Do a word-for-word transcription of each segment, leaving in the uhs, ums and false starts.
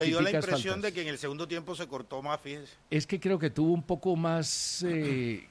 Me dio la típicas impresión faltas. de que en el segundo tiempo se cortó más, fíjese. Es que creo que tuvo un poco más... Eh,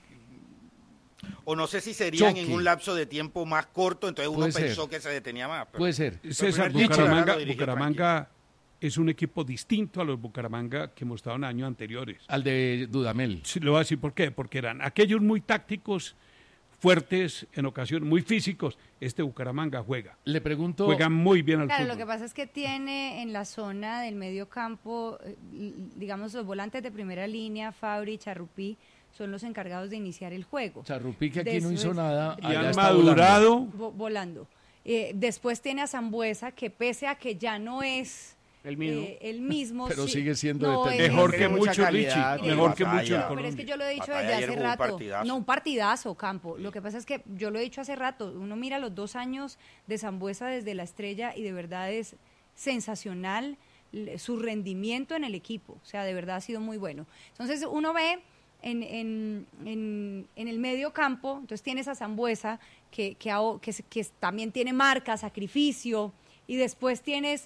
O no sé si serían choque. en un lapso de tiempo más corto, entonces uno Puede pensó ser. que se detenía más. Pero Puede ser. César, primer tiempo, la verdad, Bucaramanga, lo dirigió Bucaramanga es un equipo distinto a los Bucaramanga que hemos estado en años anteriores. Al de Dudamel. Sí, le voy a decir por qué, porque eran aquellos muy tácticos, fuertes, en ocasiones muy físicos. Este Bucaramanga juega. Le pregunto... Juega muy bien al Claro, fútbol. lo que pasa es que tiene en la zona del medio campo, eh, digamos, los volantes de primera línea, Fabri y Charrupí, son los encargados de iniciar el juego. Charrupí, que aquí De no eso hizo es- nada. Y allá han está madurado. Vo- volando. Eh, después tiene a Zambuesa, que pese a que ya no es El mismo. eh, el mismo, Pero sí- sigue siendo no, determinante. es- Mejor que Tiene mucha mucho, calidad, Richie. tiene Mejor que batalla. mucho en Pero Pero es que Colombia. yo lo he dicho Batalla desde ayer hace jugó un rato. partidazo. No, un partidazo, Campo. Lo que pasa es que yo lo he dicho hace rato. Uno mira los dos años de Zambuesa desde la Estrella y de verdad es sensacional le- su rendimiento en el equipo. O sea, de verdad ha sido muy bueno. Entonces uno ve en, en, en, en el medio campo, entonces tienes a Zambuesa que, que, ha- que, se- que también tiene marca, sacrificio, y después tienes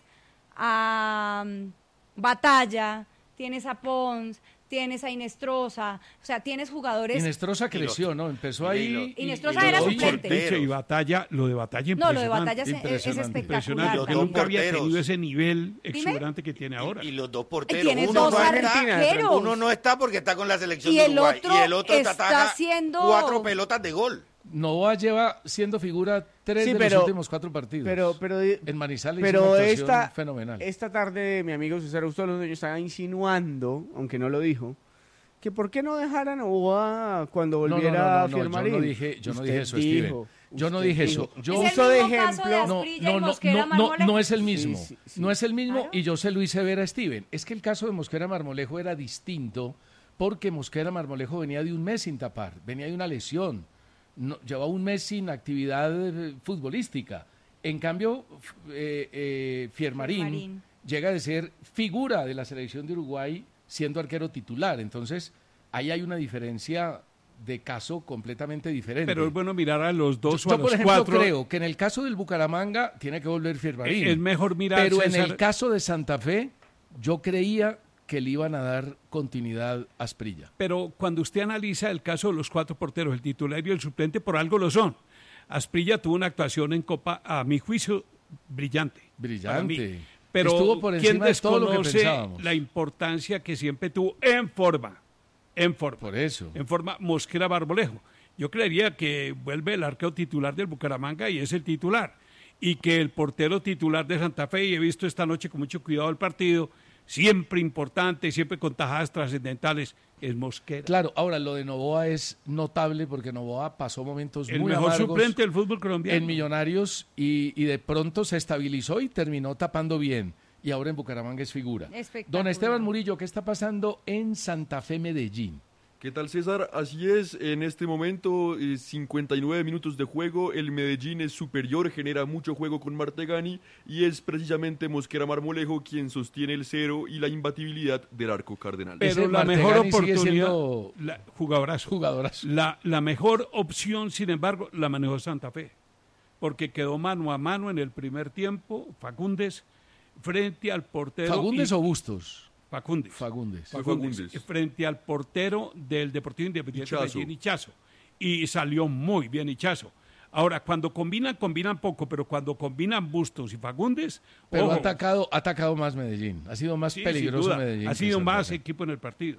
a um, Batalla, tienes a Pons, tienes a Inestrosa, o sea, tienes jugadores... Inestrosa Y los- creció, ¿no? Empezó y ahí... los- y- Inestrosa y era los- suplente. Richie, y Batalla, lo de Batalla No, lo de impresionante. Batalla es, es Impresionante. espectacular. Impresionante, Los que dos nunca había porteros. tenido ese nivel exuberante que tiene ahora. Y, y los dos porteros. Tienes Uno dos no, está, arqueros. uno no está porque está con la selección Y de el Uruguay. otro y el otro está ataja haciendo- cuatro pelotas de gol. Novoa lleva siendo figura tres Sí, de pero- los últimos cuatro partidos. Pero, pero, en Manizales hizo pero una actuación esta, fenomenal. esta tarde mi amigo César Augusto Londoño estaba insinuando, aunque no lo dijo, que por qué no dejaran a Novoa cuando No, no, volviera no, no, a no, firmar. yo no dije, yo no Usted dije eso, dijo, Steven. Yo no usted dije dijo. eso. Yo Es el uso de mismo caso de ejemplo. no, Asprilla y no, no, Mosquera no, no, Marmolejo. no es el mismo. Sí, sí, sí. No es el mismo Claro. y yo se lo hice ver a Steven. Es que el caso de Mosquera Marmolejo era distinto porque Mosquera Marmolejo venía de un mes sin tapar, venía de una lesión, no, llevaba un mes sin actividad eh, futbolística. En cambio, f- eh, eh, Fiermarín, Fiermarín. llega de ser figura de la selección de Uruguay siendo arquero titular. Entonces, ahí hay una diferencia de caso completamente diferente. Pero es bueno mirar a los dos Yo, o a yo, por los ejemplo, cuatro. creo que en el caso del Bucaramanga tiene que volver Fiermarín. Es mejor mirar, Pero en César, el caso de Santa Fe, yo creía que le iban a dar continuidad a Asprilla. Pero cuando usted analiza el caso de los cuatro porteros, el titular y el suplente, por algo lo son. Asprilla tuvo una actuación en Copa, a mi juicio, brillante. para mí. Brillante. Pero Estuvo por ¿quién encima de todo lo que desconoce pensábamos. la importancia que siempre tuvo en forma? En forma. Por eso. En forma Mosquera Marmolejo. Yo creería que vuelve el arquero titular del Bucaramanga y es el titular. Y que el portero titular de Santa Fe, y he visto esta noche con mucho cuidado el partido, siempre importante, siempre con tajadas trascendentales, es Mosquera. Claro, ahora lo de Novoa es notable porque Novoa pasó momentos El muy mejor amargos suplente del fútbol colombiano. en Millonarios y, y de pronto se estabilizó y terminó tapando bien. Y ahora en Bucaramanga es figura. Espectacular. Don Esteban Murillo, ¿qué está pasando en Santa Fe, Medellín? ¿Qué tal, César? Así es, en este momento, eh, cincuenta y nueve minutos de juego, el Medellín es superior, genera mucho juego con Martegani y es precisamente Mosquera Marmolejo quien sostiene el cero y la imbatibilidad del arco cardenal. Pero Ese la mejor Martegani sigue oportunidad, siendo la, jugadorazo. Jugadorazo. La, la mejor opción, sin embargo, la manejó Santa Fe, porque quedó mano a mano en el primer tiempo, Fagundes, frente al portero. ¿Fagundes y- o Bustos? Fagundes. Fagundes. Fue Fagundes, Fagundes. frente al portero del Deportivo Independiente de Ichazo. Medellín, Ichazo. Y salió muy bien Ichazo. Ahora, cuando combinan, combinan poco, pero cuando combinan Bustos y Fagundes, Pero ha ojo, atacado, ha atacado más Medellín. Ha sido más sí, sin peligroso duda, Medellín. ha que sido Santa más Fe. equipo en el partido.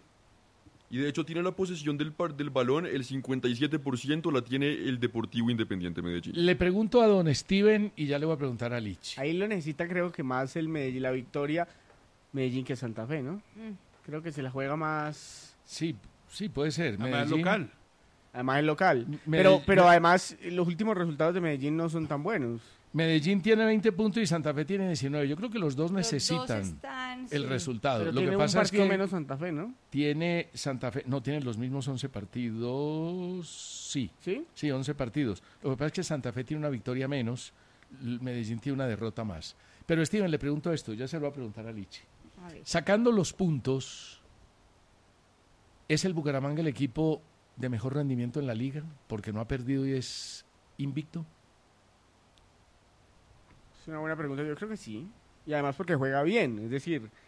Y de hecho tiene la posesión del, par- del balón, el cincuenta y siete por ciento la tiene el Deportivo Independiente Medellín. Le pregunto a don Steven y ya le voy a preguntar a Lich. Ahí lo necesita creo que más el Medellín, la victoria Medellín que Santa Fe, ¿no? Mm. Creo que se la juega más, Sí, sí, puede ser. Además, Medellín- local. además el local. Medell- Pero, pero Me- además los últimos resultados de Medellín no son tan buenos. Medellín tiene veinte puntos y Santa Fe tiene diecinueve. Yo creo que los dos Los dos necesitan están, el sí. resultado. Pero Lo tiene que un pasa es partido que menos Santa Fe, ¿no? tiene Santa Fe, no tiene los mismos once partidos. Sí, ¿Sí? sí, once partidos. Lo que pasa es que Santa Fe tiene una victoria menos, l- Medellín tiene una derrota más. Pero Steven, le pregunto esto, ya se lo voy a preguntar a Lichi. A ver. Sacando los puntos, ¿es el Bucaramanga el equipo de mejor rendimiento en la liga? Porque no ha perdido y es invicto. Es una buena pregunta, yo creo que sí. Y además porque juega bien, es decir,